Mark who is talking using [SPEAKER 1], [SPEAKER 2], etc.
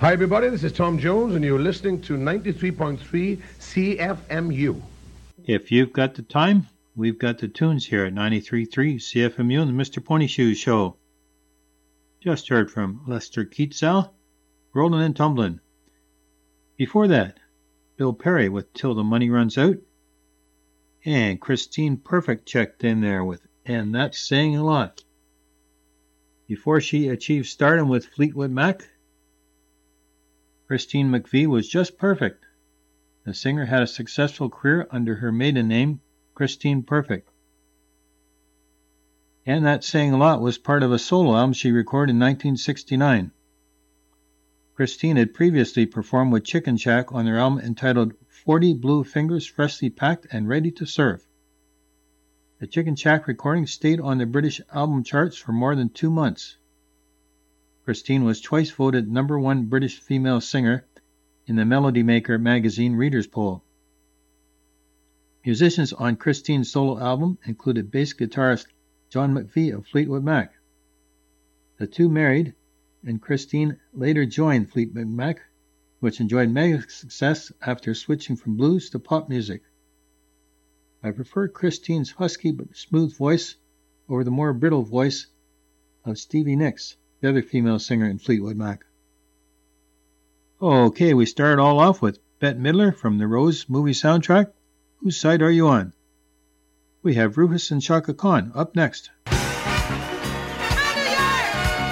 [SPEAKER 1] Hi, everybody. This is Tom Jones, and you're listening to 93.3 CFMU.
[SPEAKER 2] If you've got the time, we've got the tunes here at 93.3 CFMU and the Mr. Pony Shoes Show. Just heard from Lester Keatsall, Rollin' and Tumblin'. Before that, Bill Perry with Till the Money Runs Out. And Christine Perfect checked in there with And That's Saying a Lot. Before she achieved stardom with Fleetwood Mac, Christine McVie was just perfect. The singer had a successful career under her maiden name, Christine Perfect. And That Saying a Lot was part of a solo album she recorded in 1969. Christine had previously performed with Chicken Shack on their album entitled 40 Blue Fingers Freshly Packed and Ready to Serve. The Chicken Shack recording stayed on the British album charts for more than 2 months. Christine was twice voted #1 British female singer in the Melody Maker magazine Readers' Poll. Musicians on Christine's solo album included bass guitarist John McVie of Fleetwood Mac. The two married, and Christine later joined Fleetwood Mac, which enjoyed mega success after switching from blues to pop music. I prefer Christine's husky but smooth voice over the more brittle voice of Stevie Nicks, the other female singer in Fleetwood Mac. Okay, we start all off with Bette Midler from the Rose movie soundtrack. Whose side are you on? We have Rufus and Chaka Khan up next.